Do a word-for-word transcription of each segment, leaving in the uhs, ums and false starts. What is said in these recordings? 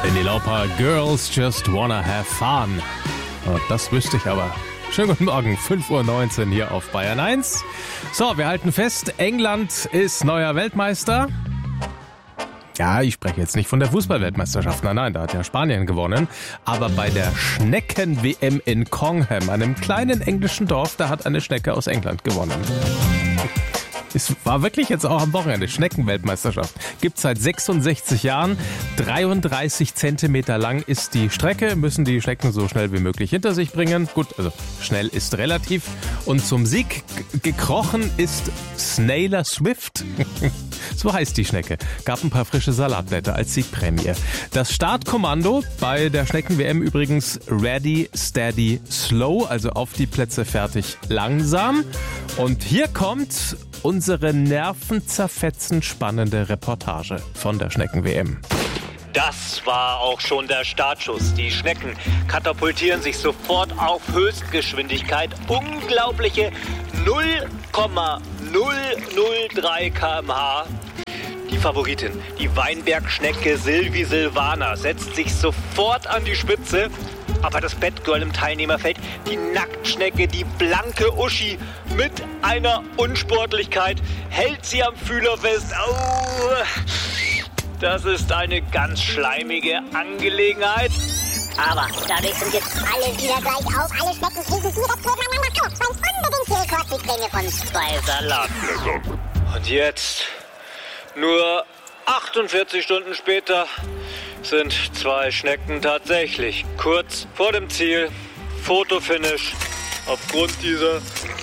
Cyndi Lauper, Girls Just Wanna Have Fun. Und das wüsste ich aber. Schönen guten Morgen, fünf Uhr neunzehn hier auf Bayern eins. So, wir halten fest, England ist neuer Weltmeister. Ja, ich spreche jetzt nicht von der Fußball-Weltmeisterschaft, nein, nein, da hat ja Spanien gewonnen. Aber bei der Schnecken-W M in Congham, einem kleinen englischen Dorf, da hat eine Schnecke aus England gewonnen. Es war wirklich jetzt auch am Wochenende Schneckenweltmeisterschaft. Gibt seit sechsundsechzig Jahren. dreiunddreißig Zentimeter lang ist die Strecke. Müssen die Schnecken so schnell wie möglich hinter sich bringen. Gut, also schnell ist relativ. Und zum Sieg g- gekrochen ist Snailer Swift. So heißt die Schnecke. Gab ein paar frische Salatblätter als Siegprämie. Das Startkommando bei der Schnecken-W M übrigens Ready, Steady, Slow. Also auf die Plätze, fertig, langsam. Und hier kommt unsere nervenzerfetzend spannende Reportage von der Schnecken-W M. Das war auch schon der Startschuss. Die Schnecken katapultieren sich sofort auf Höchstgeschwindigkeit. Unglaubliche null Komma null null drei Kilometer pro Stunde. Die Favoritin, die Weinbergschnecke Sylvie Silvana, setzt sich sofort an die Spitze. Aber das Batgirl im Teilnehmerfeld, die Nacktschnecke, die blanke Uschi mit einer Unsportlichkeit, hält sie am Fühler fest. Au, das ist eine ganz schleimige Angelegenheit. Aber dadurch sind jetzt alle wieder gleich auf. Alle Schnecken fliegen direkt miteinander auf. Wollen unbedingt die Rekordsiegprämie von zwei Salatblättern. Und jetzt, nur achtundvierzig Stunden später, sind zwei Schnecken tatsächlich kurz vor dem Ziel. Fotofinish. Aufgrund dieser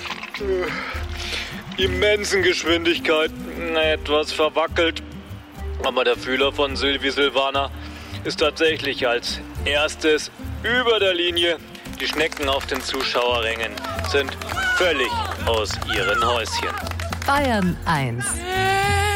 äh, immensen Geschwindigkeit etwas verwackelt. Aber der Fühler von Sylvie Silvana ist tatsächlich als erstes über der Linie. Die Schnecken auf den Zuschauerrängen sind völlig aus ihren Häuschen. Bayern eins